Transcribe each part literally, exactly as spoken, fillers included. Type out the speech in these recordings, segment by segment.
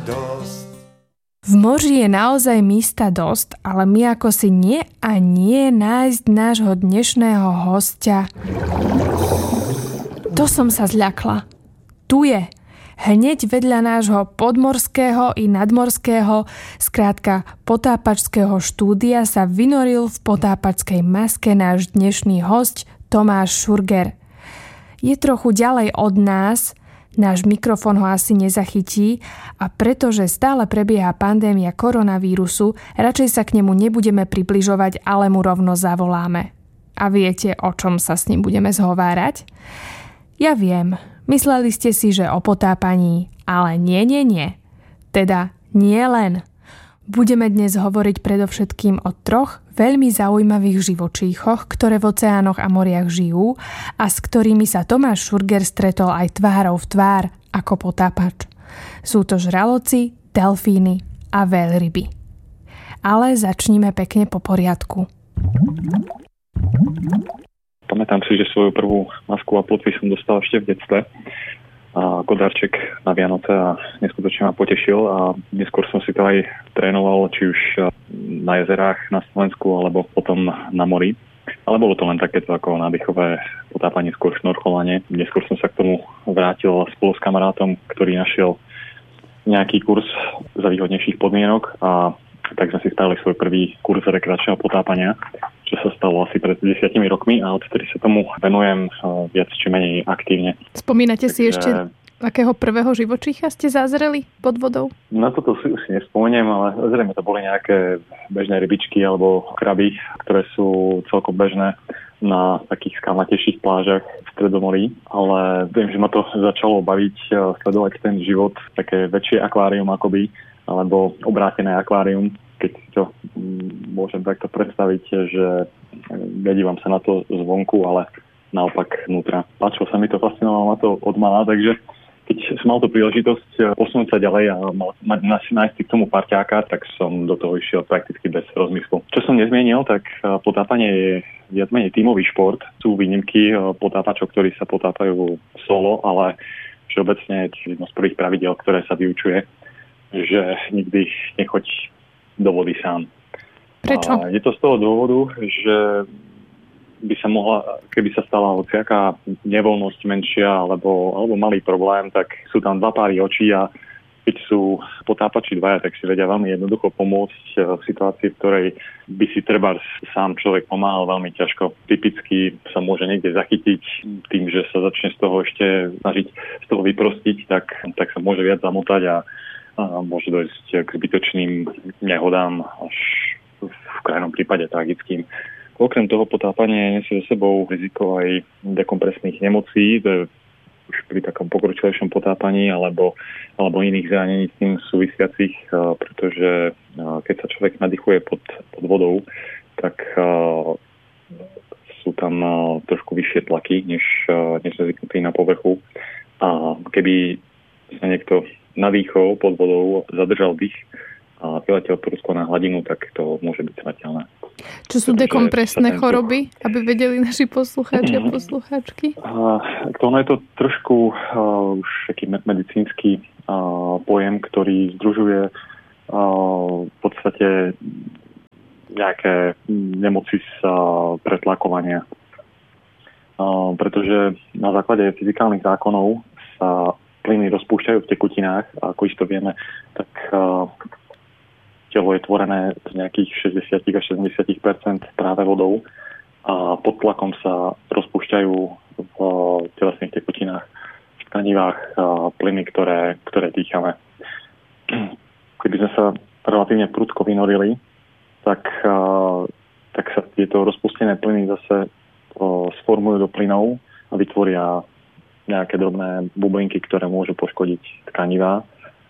dosť. V moři je naozaj místa dosť, ale my ako si nie a nie nájsť nášho dnešného hostia. To som sa zľakla. Tu je. Hneď vedľa nášho podmorského i nadmorského, skrátka potápačského štúdia sa vynoril v potápačskej maske náš dnešný hosť Tomáš Šurger. Je trochu ďalej od nás, náš mikrofón ho asi nezachytí a pretože stále prebieha pandémia koronavírusu, radšej sa k nemu nebudeme približovať, ale mu rovno zavoláme. A viete, o čom sa s ním budeme zhovárať? Ja viem, mysleli ste si, že o potápaní, ale nie, nie, nie. Teda nie len. Budeme dnes hovoriť predovšetkým o troch veľmi zaujímavých živočíchoch, ktoré v oceánoch a moriach žijú a s ktorými sa Tomáš Šurger stretol aj tvárou v tvár ako potápač. Sú to žraloci, delfíny a veľryby. Ale začníme pekne po poriadku. Pamätám si, že svoju prvú masku a plotvy som dostal ešte v detstve. A ako darček na Vianoce a neskutočne ma potešil a neskôr som si to aj trénoval, či už na jezerách na Slovensku alebo potom na mori. Ale bolo to len takéto ako nádychové potápanie, skôr šnorchovanie. Neskôr som sa k tomu vrátil spolu s kamarátom, ktorý našiel nejaký kurz za výhodnejších podmienok a tak sme si spravili svoj prvý kurz rekreačného potápania, čo sa stalo asi pred desiatimi rokmi a odtedy sa tomu venujem viac či menej aktívne. Spomínate si Takže ešte, akého prvého živočícha ste zazreli pod vodou? Na toto si už nespomeniem, ale zrejme to boli nejaké bežné rybičky alebo kraby, ktoré sú celkom bežné na takých skalnatejších plážach v Stredomorí, ale viem, že ma to začalo baviť sledovať ten život, také väčšie akvárium akoby, alebo obrátené akvárium, keď si to môžem takto predstaviť, že nedívam sa na to zvonku, ale naopak vnútra. Páčilo sa mi to, fascinovalo ma to od malá, takže keď som mal tú príležitosť posunúť sa ďalej a mať nájsť k tomu parťáka, tak som do toho išiel prakticky bez rozmyslu. Čo som nezmienil, tak potápanie je viac menej tímový šport. Sú výnimky potápačov, ktorí sa potápajú solo, ale všeobecne je jedno z prvých pravidiel, ktoré sa vyučuje, že nikdy nechoď do vody sám. Prečo? A je to z toho dôvodu, že by sa mohla, keby sa stala hociaká nevoľnosť menšia alebo, alebo malý problém, tak sú tam dva páry očí a keď sú potápači dvaja, tak si vedia veľmi jednoducho pomôcť v situácii, v ktorej by si treba sám človek pomáhal veľmi ťažko. Typicky sa môže niekde zachytiť tým, že sa začne z toho ešte snažiť z toho vyprostiť, tak, tak sa môže viac zamotať a a môže dojsť k zbytočným nehodám až v krajnom prípade tragickým. Okrem toho potápanie nesie so sebou riziko aj dekompresných nemocí, to je už pri takom pokročilejšom potápaní alebo, alebo iných zranení s tým súvisiacich, pretože keď sa človek nadýchuje pod, pod vodou, tak sú tam trošku vyššie tlaky, než, než zvyknutý na povrchu. A keby sa niekto nadýchol pod vodou, zadržal dých a vyletel prúsko na hladinu, tak to môže byť smrteľné. Čo sú Pretože dekompresné tento... choroby, aby vedeli naši poslucháči a poslucháčky? Uh, to je to trošku uh, už taký medicínsky uh, pojem, ktorý združuje uh, v podstate nejaké nemoci z uh, pretlakovania. Uh, pretože na základe fyzikálnych zákonov sa plyny rozpúšťajú v tekutinách a ako isto vieme, tak uh, telo je tvorené z nejakých šesťdesiat až sedemdesiat percent práve vodou a pod tlakom sa rozpúšťajú v uh, telesných tekutinách, v tkanivách uh, plyny, ktoré, ktoré dýchame. Keby sme sa relatívne prudko vynorili, tak, uh, tak sa tieto rozpustené plyny zase uh, sformujú do plynov a vytvoria nejaké drobné bublinky, ktoré môžu poškodiť tkanivá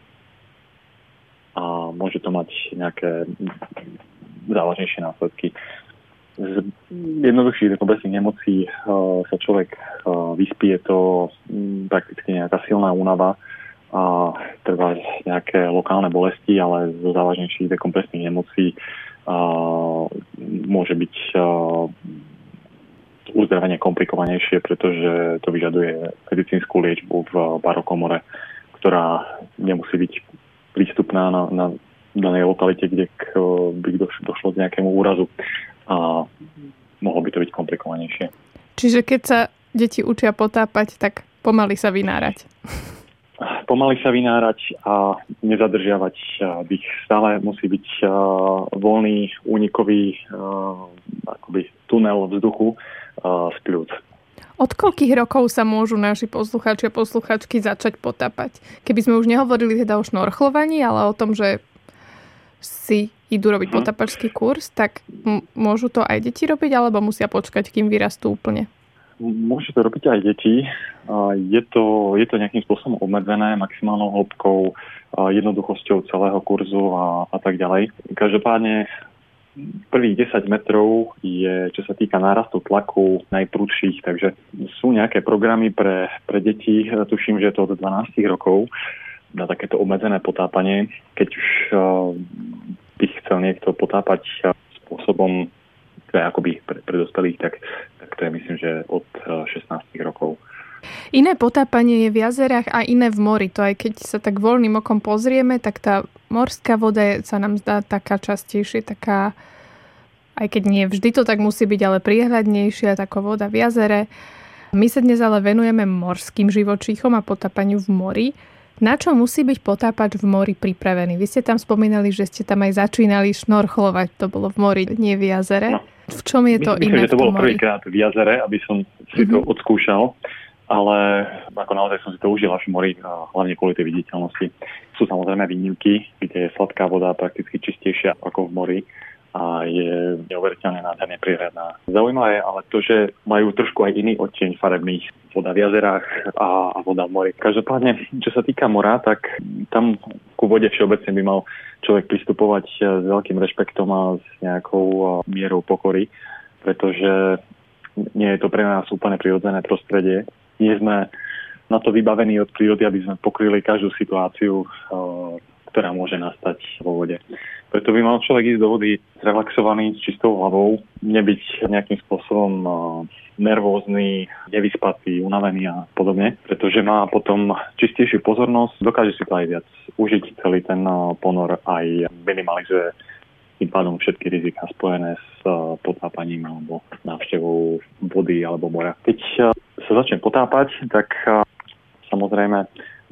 a môže to mať nejaké závažnejšie následky. Z jednoduchších dekompresných nemocí uh, sa človek uh, vyspí, je to um, prakticky nejaká silná únava a trvá nejaké lokálne bolesti, ale zo závažnejších dekompresných nemocí uh, môže byť uh, uzdravenie komplikovanejšie, pretože to vyžaduje medicínsku liečbu v barokomore, ktorá nemusí byť prístupná nebezpečná na, na danej lokalite, kde k, by došlo k nejakému úrazu a mohlo by to byť komplikovanejšie. Čiže keď sa deti učia potápať, tak pomaly sa vynárať. Pomaly sa vynárať a nezadržiavať dých. Stále musí byť voľný, únikový akoby tunel vzduchu z pľúc. Od koľkých rokov sa môžu naši poslucháči a posluchačky začať potápať? Keby sme už nehovorili teda o šnorchlovaní, ale o tom, že si idú robiť potápačský kurz, tak m- môžu to aj deti robiť, alebo musia počkať, kým vyrastú úplne? Môžu to robiť aj deti. Je to, je to nejakým spôsobom obmedzené maximálnou hĺbkou, jednoduchosťou celého kurzu a, a tak ďalej. Každopádne prvých desať metrov je, čo sa týka nárastu tlaku, najprudších, takže sú nejaké programy pre, pre deti, tuším, že je to od dvanásť rokov, na takéto obmedzené potápanie. Keď už by chcel niekto potápať spôsobom, ktoré akoby pre, pre dospelých, tak, tak to je myslím, že od šestnásť rokov. Iné potápanie je v jazerách a iné v mori. To aj keď sa tak voľným okom pozrieme, tak tá morská voda sa nám zdá taká častejšie, taká, aj keď nie vždy to tak musí byť, ale priehľadnejšia, taká voda v jazere. My sa dnes ale venujeme morským živočíchom a potápaniu v mori. Na čo musí byť potápač v mori pripravený? Vy ste tam spomínali, že ste tam aj začínali šnorchlovať. To bolo v mori, nie v jazere. No. V čom je to Myslím, iné že to v tom bolo mori? prvýkrát v jazere, aby som si mm-hmm. to odskúšal. Ale ako naozaj som si to užil až v mori, hlavne kvôli tej viditeľnosti. Sú samozrejme výnimky, kde je sladká voda prakticky čistejšia ako v mori a je neuveriteľne nádherne prihľadná. Zaujímavé je ale to, že majú trošku aj iný odtieň farebných, voda v jazerách a, a voda v mori. Každopádne, čo sa týka mora, tak tam ku vode všeobecne by mal človek pristupovať s veľkým rešpektom a s nejakou mierou pokory, pretože nie je to pre nás úplne prirodzené prostredie. Nie sme na to vybavení od prírody, aby sme pokryli každú situáciu, ktorá môže nastať vo vode. Preto by mal človek ísť do vody zrelaxovaný, s čistou hlavou, nebyť nejakým spôsobom nervózny, nevyspatý, unavený a podobne, pretože má potom čistejšiu pozornosť, dokáže si to aj viac užiť celý ten ponor, aj minimalizuje tým pádom všetky riziká spojené s potápaním alebo návštevou vody alebo mora. Keď sa začne potápať, tak samozrejme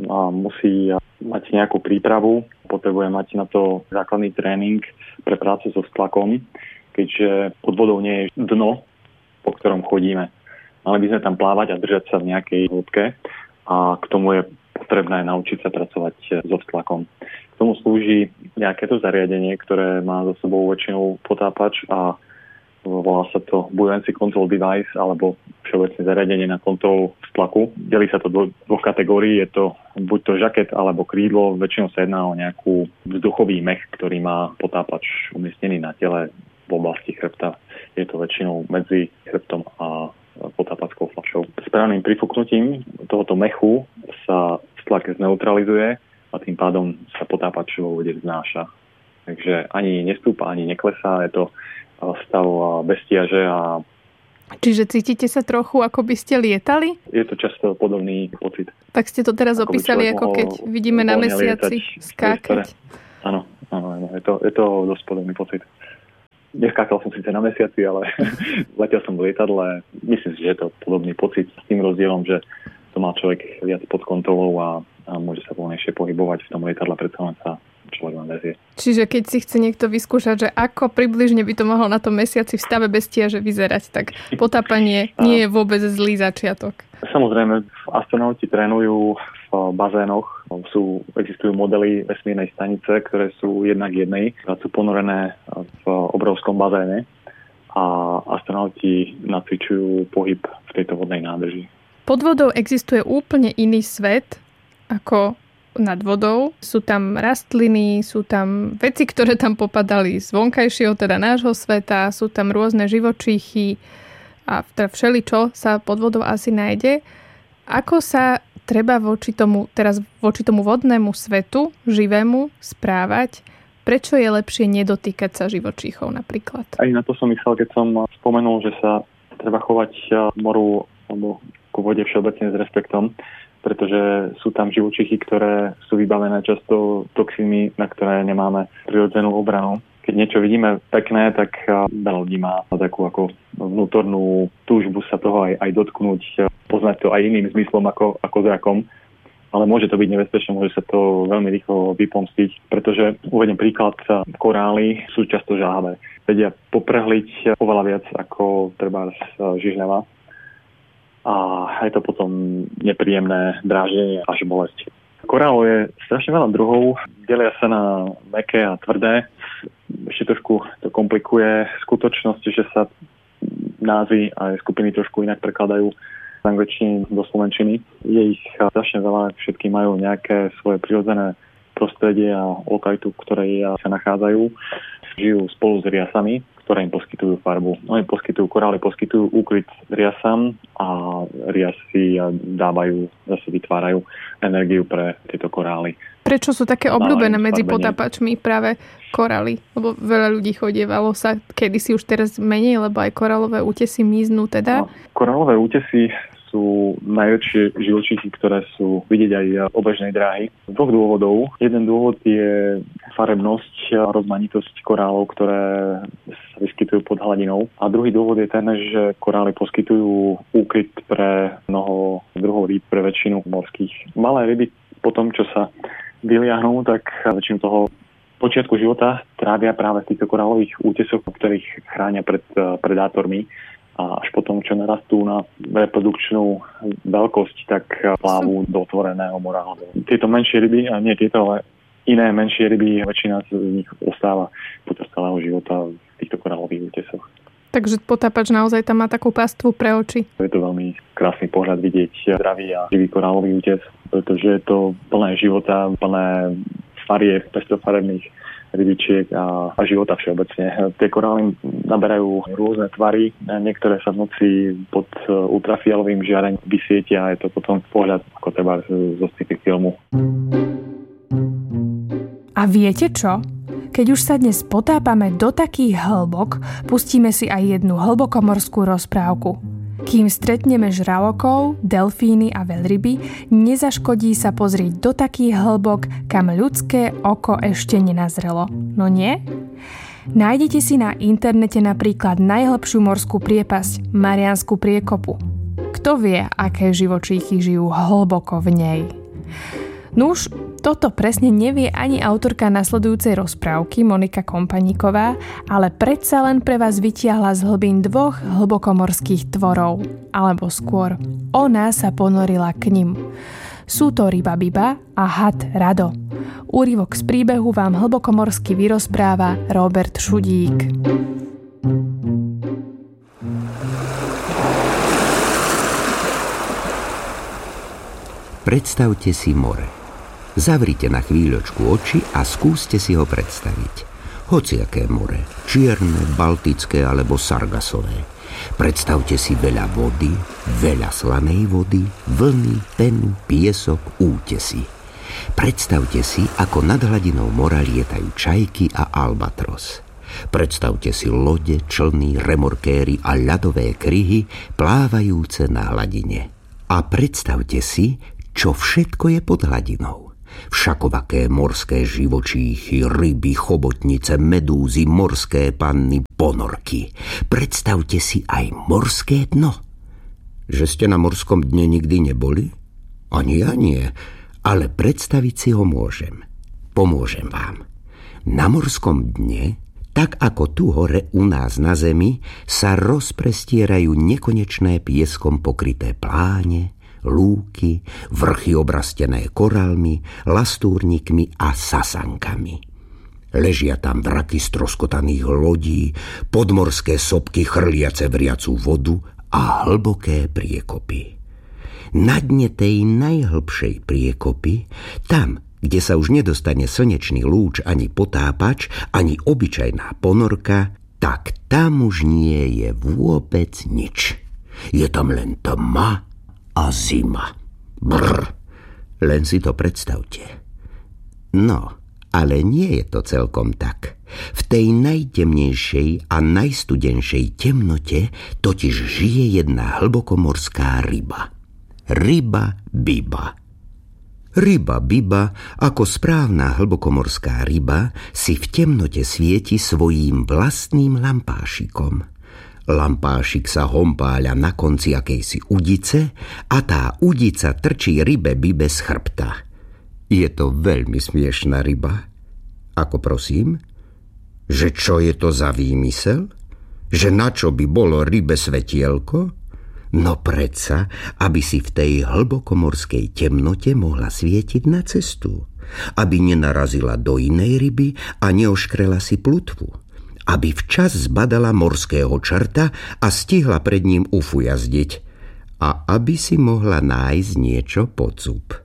musí mať nejakú prípravu, potrebuje mať na to základný tréning pre prácu so tlakom, keďže pod vodou nie je dno, po ktorom chodíme. Mali by sme tam plávať a držať sa v nejakej hĺbke a k tomu je potrebné naučiť sa pracovať so tlakom. K tomu slúži nejaké to zariadenie, ktoré má za sebou väčšinou potápač a volá sa to Buoyancy Control Device alebo všeobecné zariadenie na kontrolu tlaku. Delí sa to do dvoch kategórií. Je to buď to žaket alebo krídlo. Väčšinou sa jedná o nejakú vzduchový mech, ktorý má potápač umiestnený na tele v oblasti chrbta. Je to väčšinou medzi chrbtom a potápackou fľašou. Správnym prifúknutím tohoto mechu sa tlak zneutralizuje a tým pádom sa potápač vo vode vznáša. Takže ani nestúpa, ani neklesá. Je to stav bez ťaže a... Čiže cítite sa trochu, ako by ste lietali? Je to často podobný pocit. Tak ste to teraz ako opísali, ako keď vidíme na mesiaci skákať. Áno, áno, áno. Je to, je to dosť podobný pocit. Neskákal som síce na mesiaci, ale letel som v lietadle. Myslím si, že je to podobný pocit s tým rozdielom, že to má človek viac pod kontrolou a, a môže sa voľnejšie pohybovať v tom lietadle, predsa len sa človek len vezie. Čiže keď si chce niekto vyskúšať, že ako približne by to mohol na tom mesiaci v stave bez ťaže vyzerať, tak potápanie nie je vôbec zlý začiatok. Samozrejme, astronauti trénujú v bazénoch. Sú, existujú modely vesmírnej stanice, ktoré sú jednak jednej. Sú ponorené v obrovskom bazéne a astronauti nacvičujú pohyb v tejto vodnej nádrži. Pod vodou existuje úplne iný svet ako nad vodou. Sú tam rastliny, sú tam veci, ktoré tam popadali z vonkajšieho, teda nášho sveta, sú tam rôzne živočíchy a teda všeličo sa pod vodou asi nájde. Ako sa treba voči tomu, teraz voči tomu vodnému svetu, živému, správať? Prečo je lepšie nedotýkať sa živočíchov napríklad? Aj na to som myslel, keď som spomenul, že sa treba chovať moru alebo ku vode všeobecne s rešpektom, pretože sú tam živočichy, ktoré sú vybavené často toxínmi, na ktoré nemáme prirodzenú obranu. Keď niečo vidíme pekné, tak veľa ľudí má takú ako vnútornú túžbu sa toho aj, aj dotknúť, poznať to aj iným zmyslom ako, ako zrakom. Ale môže to byť nebezpečné, môže sa to veľmi rýchlo vypomstiť, pretože uvediem príklad, korály sú často žáhavé. Vedia poprehliť oveľa viac ako treba žižľava a je to potom nepríjemné dráždenie až bolesť. Korálov je strašne veľa druhov, delia sa na mäkké a tvrdé. Ešte trošku to komplikuje skutočnosť, že sa názvy a skupiny trošku inak prekladajú z angličtiny do slovenčiny. Je ich strašne veľa, všetky majú nejaké svoje prirodzené prostredie a lokalitu, v ktorej sa nachádzajú. Žijú spolu s riasami, ktoré im poskytujú farbu. Oni poskytujú, korály poskytujú úkryt riasam a riasy dávajú, zase vytvárajú energiu pre tieto korály. Prečo sú také obľúbené medzi potápačmi práve korály? Lebo veľa ľudí chodievalo sa kedysi, už teraz menej, lebo aj korálové útesy miznú teda. A korálové útesy sú najväčšie živočichy, ktoré sú vidieť aj obežnej dráhy. Z dvoch dôvodov. Jeden dôvod je farebnosť a rozmanitosť korálov, ktoré sa vyskytujú pod hladinou. A druhý dôvod je ten, že korály poskytujú úkryt pre mnoho druhov rýb, pre väčšinu morských. Malé ryby po tom, čo sa vyliahnú, tak väčšinu toho počiatku života trávia práve v týchto korálových útesoch, ktorých chránia pred predátormi. A až potom, čo narastú na reprodukčnú veľkosť, tak plávu do otvoreného mora. Tieto menšie ryby, a nie tieto, ale iné menšie ryby, väčšina z nich ostáva počas celého života v týchto korálových útesoch. Takže potápač naozaj tam má takú pastvu pre oči. Je to veľmi krásny pohľad vidieť zdravý a živý korálový útes, pretože je to plné života, plné farieb, pestrofarebných rybičiek a, a života všeobecne. Tie korály naberajú rôzne tvary, niektoré sa v noci pod ultrafialovým žiarením vysvietia a je to potom pohľad ako treba zo sci-fi filmu. A viete čo? Keď už sa dnes potápame do takých hĺbok, pustíme si aj jednu hlbokomorskú rozprávku. Kým stretneme žralokov, delfíny a veľryby, nezaškodí sa pozrieť do takých hĺbok, kam ľudské oko ešte nenazrelo. No nie? Nájdete si na internete napríklad najhlbšiu morskú priepasť, Mariánsku priekopu. Kto vie, aké živočíchy žijú hlboko v nej? Nuž, toto presne nevie ani autorka nasledujúcej rozprávky Monika Kompaníková, ale predsa len pre vás vytiahla z hlbín dvoch hlbokomorských tvorov, alebo skôr ona sa ponorila k nim. Sú to ryba Biba a had Rado. Úryvok z príbehu vám hlbokomorsky vyrozpráva Robert Šudík. Predstavte si more. Zavrite na chvíľočku oči a skúste si ho predstaviť. Hociaké more, čierne, baltické alebo sargasové. Predstavte si veľa vody, veľa slanej vody, vlny, penu, piesok, útesy. Predstavte si, ako nad hladinou mora lietajú čajky a albatros. Predstavte si lode, člny, remorkéry a ľadové kryhy plávajúce na hladine. A predstavte si, čo všetko je pod hladinou. Všakovaké morské živočíchy, ryby, chobotnice, medúzy, morské panny, ponorky. Predstavte si aj morské dno. Že ste na morskom dne nikdy neboli? Ani ja nie, ale predstaviť si ho môžem. Pomôžem vám. Na morskom dne, tak ako tu hore u nás na zemi, sa rozprestierajú nekonečné pieskom pokryté pláne, lúky, vrchy obrastené korálmi, lastúrnikmi a sasankami. Ležia tam vraky stroskotaných lodí, podmorské sopky chrliace vriacu vodu a hlboké priekopy. Na dne tej najhlbšej priekopy, tam, kde sa už nedostane slnečný lúč ani potápač, ani obyčajná ponorka, tak tam už nie je vôbec nič. Je tam len tma a zima. Brr, len si to predstavte. No, ale nie je to celkom tak. V tej najtemnejšej a najstudenšej temnote totiž žije jedna hlbokomorská ryba. Ryba Biba. Ryba Biba, ako správna hlbokomorská ryba, si v temnote svieti svojím vlastným lampášikom. Lampášik sa hompáľa na konci akejsi udice a tá udica trčí rybe Bibe z chrbta. Je to veľmi smiešná ryba. Ako prosím? Že čo je to za výmysel? Že na čo by bolo rybe svetielko? No predsa, aby si v tej hlbokomorskej temnote mohla svietiť na cestu. Aby nenarazila do inej ryby a neoškrela si plutvu. Aby včas zbadala morského čerta a stihla pred ním ufujazdiť. A aby si mohla nájsť niečo pod zub.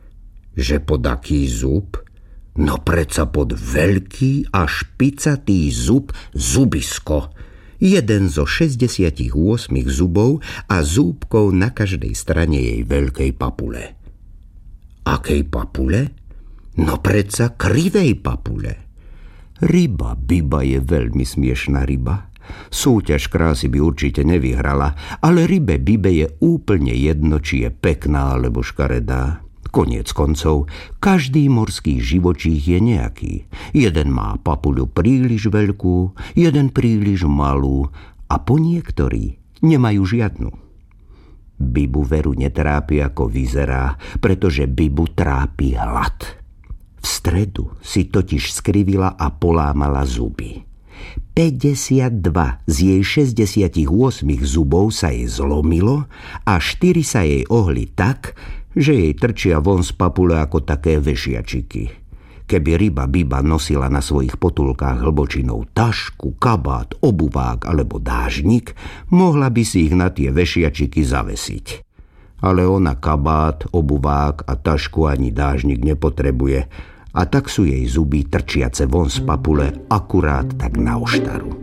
Že pod aký zub? No predsa pod veľký a špicatý zub zubisko. Jeden zo šesťdesiatich osem zubov a zúbkov na každej strane jej veľkej papule. Akej papule? No predsa krivej papule. Ryba Biba je veľmi smiešná ryba. Súťaž krásy by určite nevyhrala, ale rybe Bibe je úplne jedno, či je pekná alebo škaredá. Koniec koncov, každý morský živočích je nejaký. Jeden má papuľu príliš veľkú, jeden príliš malú a po niektorí nemajú žiadnu. Bibu veru netrápi, ako vyzerá, pretože Bibu trápi hlad. V stredu si totiž skrivila a polámala zuby. päťdesiatdva z jej šesťdesiatich osem zubov sa jej zlomilo a štyri sa jej ohli tak, že jej trčia von z papule ako také vešiačiky. Keby ryba Biba nosila na svojich potulkách hlbočinou tašku, kabát, obuvák alebo dážnik, mohla by si ich na tie vešiačiky zavesiť. Ale ona kabát, obuvák a tašku ani dážnik nepotrebuje a tak sú jej zuby trčiace von z papule akurát tak na oštaru.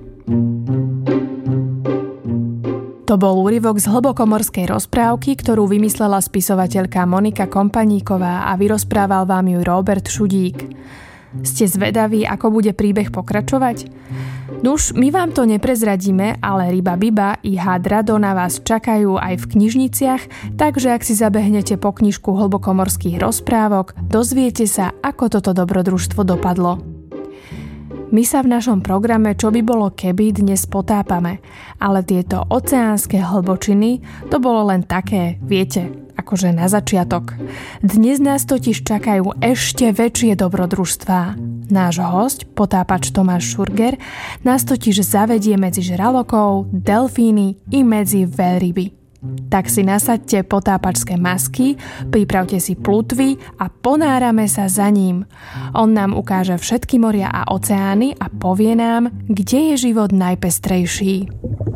To bol úryvok z hlbokomorskej rozprávky, ktorú vymyslela spisovateľka Monika Kompaníková a vyrozprával vám ju Robert Šudík. Ste zvedaví, ako bude príbeh pokračovať? Nuž, my vám to neprezradíme, ale Ryba Biba i Had Rado na vás čakajú aj v knižniciach, takže ak si zabehnete po knižku hlbokomorských rozprávok, dozviete sa, ako toto dobrodružstvo dopadlo. My sa v našom programe Čo by bolo keby dnes potápame, ale tieto oceánske hlbočiny to bolo len také, viete, akože na začiatok. Dnes nás totiž čakajú ešte väčšie dobrodružstvá. Náš hosť, potápač Tomáš Šurger, nás totiž zavedie medzi žralokov, delfíny i medzi veľryby. Tak si nasaďte potápačské masky, pripravte si plutvy a ponárame sa za ním. On nám ukáže všetky moria a oceány a povie nám, kde je život najpestrejší.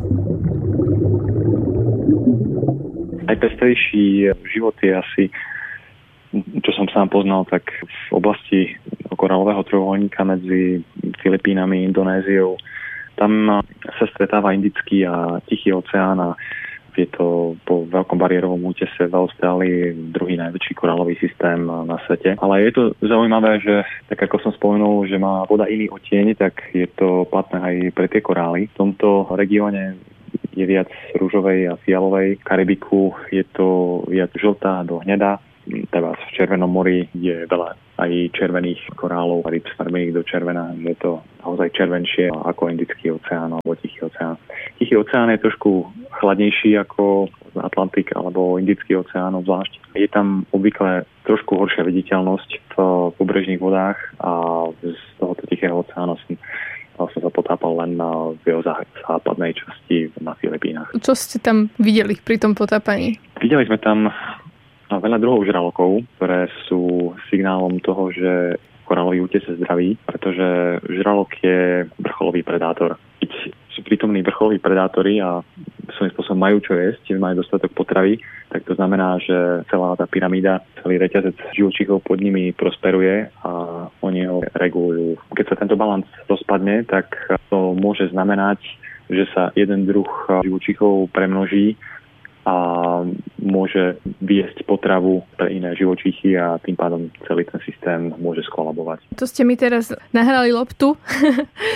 Najpestrejší život je asi, čo som sám poznal, tak v oblasti koralového trojuholníka medzi Filipínami a Indonéziou. Tam sa stretáva Indický a Tichý oceán a je to po veľkom bariérovom útese v Austrálii druhý najväčší korálový systém na svete. Ale je to zaujímavé, že tak ako som spomenul, že má voda iný odtieň, tak je to platné aj pre tie korály. V tomto regióne je viac ružovej a fialovej. V Karibiku je to viac žltá do hnedá. Teda v Červenom mori je veľa aj červených korálov a ryb sfarbených do červená, že je to naozaj červenšie ako Indický oceán alebo Tichý oceán. Tichý oceán je trošku chladnejší ako Atlantik alebo Indický oceán obzvlášť. Je tam obvykle trošku horšia viditeľnosť v pobrežných vodách a z tohoto Tichého oceánu som som sa potápal len na v jeho západnej časti na Filipínach. Čo ste tam videli pri tom potápaní? Videli sme tam veľa druhov žralokov, ktoré sú signálom toho, že korálový útes je zdravý, pretože žralok je vrcholový predátor. Keď sú prítomní vrcholoví predátori a svojím spôsobom majú čo jesť, majú dostatok potravy, tak to znamená, že celá tá pyramída, celý reťazec živočíchov pod nimi prosperuje a oni ho regulujú. Keď sa tento balans rozpadne, tak to môže znamenať, že sa jeden druh živočíchov premnoží a môže viesť potravu pre iné živočíchy a tým pádom celý ten systém môže skolabovať. To ste mi teraz nahrali loptu,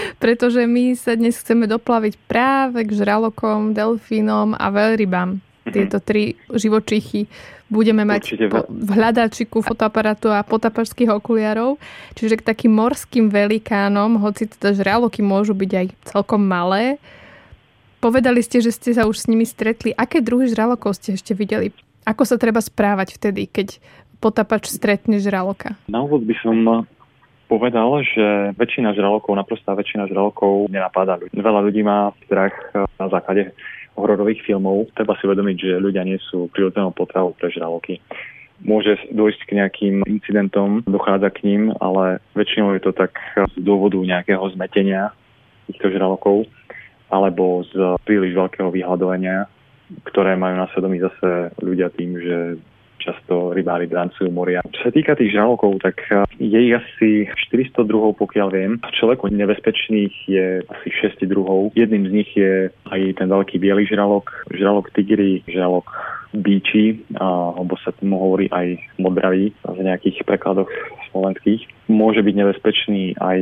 pretože my sa dnes chceme doplaviť práve k žralokom, delfínom a veľrybám. tieto tri živočichy budeme mať po, v hľadáčiku fotoaparátu a potápačských okuliarov. Čiže k takým morským velikánom, hoci teda žraloky môžu byť aj celkom malé. Povedali ste, že ste sa už s nimi stretli. Aké druhy žralokov ste ešte videli? Ako sa treba správať vtedy, keď potápač stretne žraloka? Na úvod by som povedal, že väčšina žralokov, naprostá väčšina žralokov nenapadá ľudí. Veľa ľudí má strach na základe hororových filmov. Treba si uvedomiť, že ľudia nie sú prirodzenou potravou pre žraloky. Môže dôjsť k nejakým incidentom, dochádza k ním, ale väčšinou je to tak z dôvodu nejakého zmetenia týchto žralokov alebo z príliš veľkého vyhľadovania, ktoré majú na svedomí zase ľudia tým, že často rybári drancujú moria. Čo sa týka tých žralokov, tak je ich asi štyristo druhov, pokiaľ viem. Človeku nebezpečných je asi šesť druhov. Jedným z nich je aj ten veľký biely žralok, žralok tigri, žralok bíči, alebo sa tomu hovorí aj modravý v nejakých prekladoch slovenských. Môže byť nebezpečný aj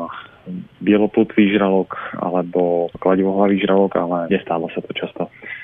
bieloplutvý žralok alebo kladivohlavý žralok, ale nestáva sa to často.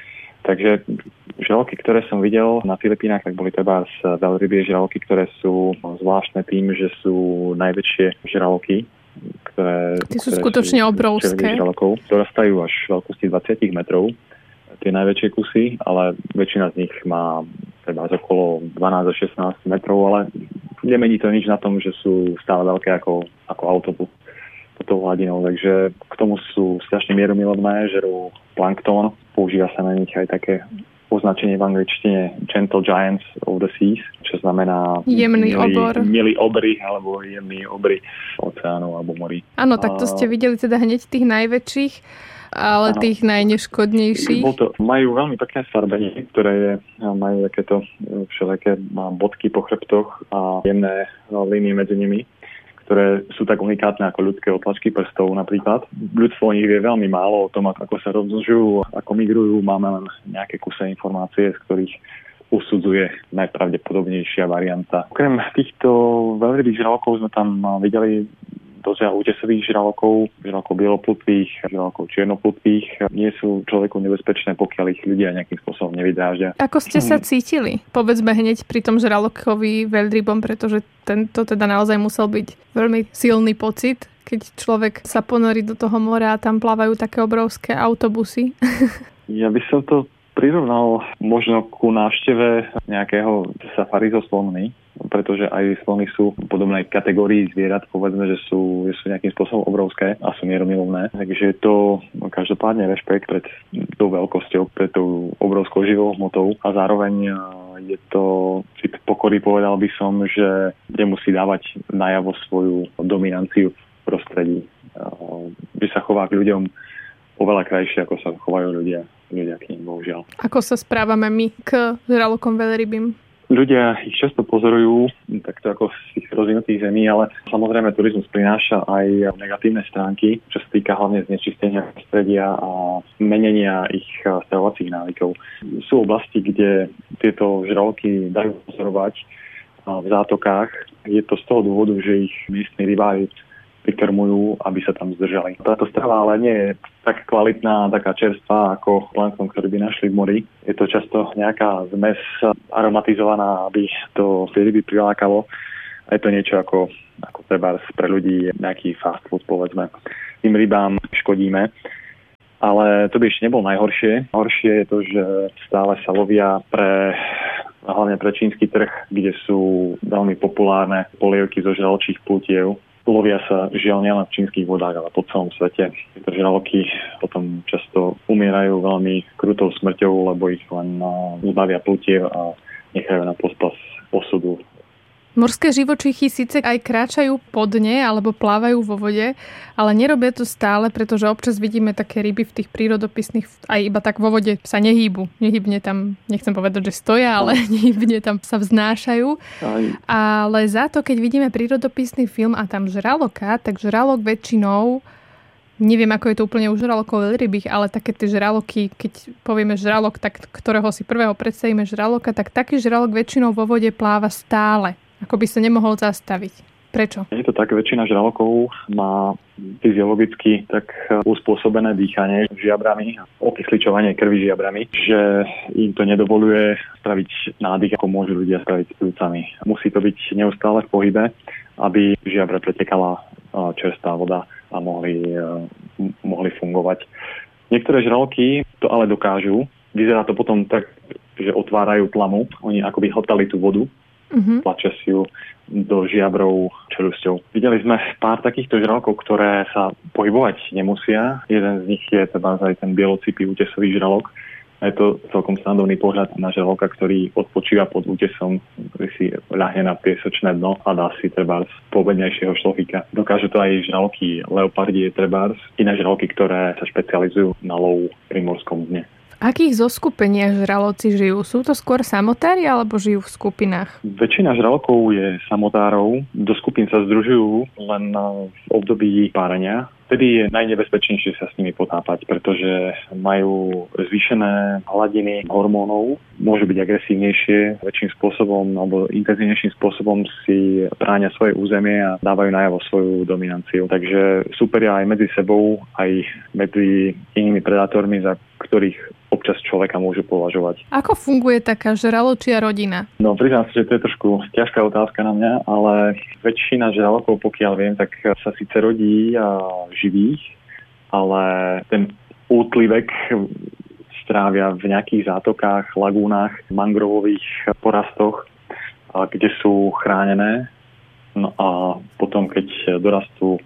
Takže žraloky, ktoré som videl na Filipínach, tak boli teda veľrybie žraloky, ktoré sú zvláštne tým, že sú najväčšie žraloky, ktoré, Tí sú ktoré skutočne sú obrovské. Žralokov, dorastajú až veľkosti dvadsať metrov, tie najväčšie kusy, ale väčšina z nich má teda okolo dvanásť až šestnásť metrov, ale nemení to nič na tom, že sú stále veľké ako, ako autobus pod tou hladinou, takže k tomu sú strašne mierumilovné, žerú planktón, používa sa na nich aj také označenie v angličtine Gentle Giants of the Seas, čo znamená jemný milý, obor. milý obry alebo jemný obry oceánov alebo morí. Áno, tak to ste videli teda hneď tých najväčších, ale ano. Tých najneškodnejších. To, majú veľmi pekné sfarbenie, ktoré je, majú takéto všelijaké bodky po chrbtoch a jemné línie medzi nimi, ktoré sú tak unikátne ako ľudské otlačky prstov napríklad. Ľudstvo o nich vie veľmi málo o tom, ako sa rozmnožujú, ako migrujú. Máme len nejaké kúse informácie, z ktorých usudzuje najpravdepodobnejšia varianta. Okrem týchto veľrybých žralokov sme tam videli dosť útesových žralokov, žralokov bieloplutvých, žralokov čiernoplutvých. Nie sú človeku nebezpečné, pokiaľ ich ľudia nejakým spôsobom nevydráždia. Ako ste sa cítili? Povedzme hneď pri tom žralokovi veľrybom, pretože tento teda naozaj musel byť veľmi silný pocit, keď človek sa ponorí do toho mora a tam plávajú také obrovské autobusy. Ja by som to prirovnal možno ku návšteve nejakého safari so slonmi, pretože aj slony sú v podobnej kategórii zvierat, povedzme, že sú, že sú nejakým spôsobom obrovské a sú mieromilovné. Takže je to každopádne rešpekt pred tou veľkosťou, pred tou obrovskou živou hmotou a zároveň je to cit pokory, povedal by som, že nemusí dávať najavo svoju dominanciu v prostredí. Že sa chová k ľuďom oveľa krajšie, ako sa chovajú ľudia, ľudia k ním, bohužiaľ. Ako sa správame my k žralokom veľrybým? Ľudia ich často pozorujú takto ako z tých rozvinutých zemí, ale samozrejme turizmus prináša aj negatívne stránky, čo sa týka hlavne znečistenia prostredia a menenia ich stravovacích návykov. Sú oblasti, kde tieto žraloky dajú pozorovať v zátokách. Je to z toho dôvodu, že ich miestni rybári prikrmujú, aby sa tam zdržali. Táto strava ale nie je tak kvalitná, taká čerstvá ako plankton, ktorý by našli v mori. Je to často nejaká zmes aromatizovaná, aby to tie ryby prilákalo. A je to niečo ako, ako trebárs pre ľudí nejaký fast food, povedzme. Tým rybám škodíme. Ale to by ešte nebolo najhoršie. Horšie je to, že stále sa lovia pre hlavne pre čínsky trh, kde sú veľmi populárne polievky zo žraločích plutiev. Lovia sa žiaľ nielen v čínskych vodách, ale po celom svete. Tieto žraloky potom často umierajú veľmi krutou smrťou, lebo ich len zbavia plutiev a nechajú na pospas osudu. Morské živočichy síce aj kráčajú po dne alebo plávajú vo vode, ale nerobia to stále, pretože občas vidíme také ryby v tých prírodopisných, aj iba tak vo vode sa nehýbu. Nehybne tam, nechcem povedať, že stoja, ale nehybne tam sa vznášajú. Aj. Ale za to, keď vidíme prírodopisný film a tam žraloka, tak žralok väčšinou, neviem, ako je to úplne u žralokov veľrybých, ale také tie žraloky, keď povieme žralok, tak ktorého si prvého predstavíme žraloka, tak taký žralok väčšinou vo vode pláva stále. Ako by sa nemohol zastaviť. Prečo? Je to tak, väčšina žralokov má fyziologicky tak uspôsobené dýchanie žiabrami, okysličovanie krvi žiabrami, že im to nedovoluje spraviť nádych, ako môžu ľudia spraviť s pľúcami. Musí to byť neustále v pohybe, aby žiabre pretekala čerstvá voda a mohli, mohli fungovať. Niektoré žraloky to ale dokážu. Vyzerá to potom tak, že otvárajú tlamu. Oni akoby hltali tú vodu, mm-hmm. tlačia si ju do žiabrov čelusťou. Videli sme pár takýchto žralokov, ktoré sa pohybovať nemusia. Jeden z nich je teda aj ten bielocipý útesový žralok. Je to celkom srandovný pohľad na žraloka, ktorý odpočíva pod útesom, ktorý si ľahne na piesočné dno a dá si trebárs pobednejšieho šlofíka. Dokážu to aj žraloky leopardie trebárs, iné žraloky, ktoré sa špecializujú na lov pri morskom dne. V akých zoskupeniach žraloci žijú? Sú to skôr samotári alebo žijú v skupinách? Väčšina žralokov je samotárov. Do skupín sa združujú len v období párenia. Vtedy je najnebezpečnejšie sa s nimi potápať, pretože majú zvýšené hladiny hormónov, môžu byť agresívnejšie, väčším spôsobom alebo intenzívnejším spôsobom si bránia svoje územie a dávajú najavo svoju dominanciu. Takže súperia aj medzi sebou, aj medzi inými predátormi, za ktorých občas človeka môžu považovať. Ako funguje taká žraločia rodina? No, priznám sa, že to je trošku ťažká otázka na mňa, ale väčšina žralokov, pokiaľ viem, tak sa síce rodí a živých, ale ten útlivek strávia v nejakých zátokách, lagúnach, mangrovových porastoch, kde sú chránené. No a potom, keď dorastú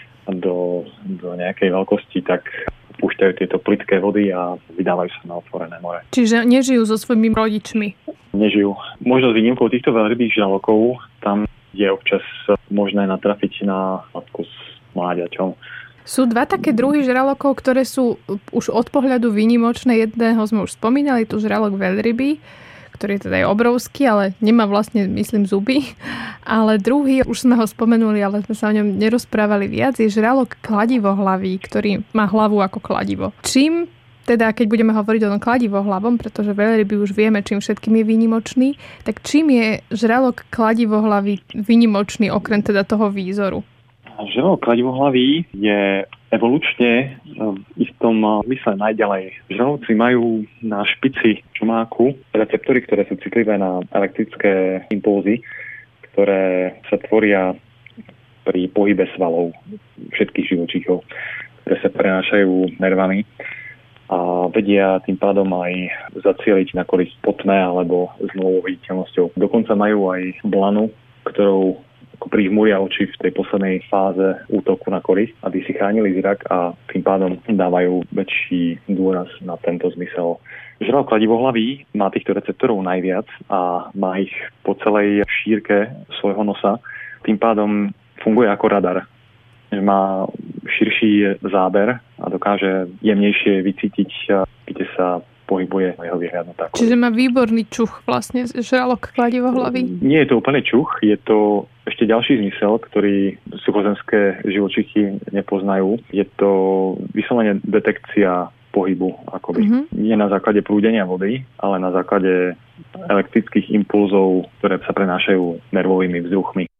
do, do nejakej veľkosti, tak púšťajú tieto plytké vody a vydávajú sa na otvorené more. Čiže nežijú so svojimi rodičmi? Nežijú. Možno s výnimkou týchto veľrybých žralokov, tam je občas možné natrafiť na matku s mláďaťom. Sú dva také druhy žralokov, ktoré sú už od pohľadu výnimočné. Jedného sme už spomínali, tu žralok veľryby, ktorý je teda aj obrovský, ale nemá vlastne, myslím, zuby. Ale druhý, už sme ho spomenuli, ale sme sa o ňom nerozprávali viac, je žralok kladivohlavý, ktorý má hlavu ako kladivo. Čím, teda keď budeme hovoriť o tom kladivohlavom, pretože veľryby už vieme, čím všetkým je výnimočný, tak čím je žralok kladivohlavý výnimočný, okrem teda toho výzoru? Žralok kladivohlavý je evolučne v istom mysle najďalej. Žraloci majú na špici čumáku receptory, ktoré sú citlivé na elektrické impulzy, ktoré sa tvoria pri pohybe svalov všetkých živočíchov, ktoré sa prenášajú nervami a vedia tým pádom aj zacieliť na korisť potme alebo s novou viditeľnosťou. Dokonca majú aj blanu, ktorou prižmúria oči v tej poslednej fáze útoku na korisť, aby si chránili zrak a tým pádom dávajú väčší dôraz na tento zmysel. Žralok kladivohlavý má týchto receptorov najviac a má ich po celej šírke svojho nosa. Tým pádom funguje ako radar. Má širší záber a dokáže jemnejšie vycítiť, kde sa pohybuje jeho vyhľadnutá korisť. Čiže má výborný čuch vlastne žralok kladivohlavý? Nie je to úplne čuch, je to ešte ďalší zmysel, ktorý suchozemské živočichy nepoznajú. Je to vyslovene detekcia pohybu, akoby. Mm-hmm. Nie na základe prúdenia vody, ale na základe elektrických impulzov, ktoré sa prenášajú nervovými vzruchmi.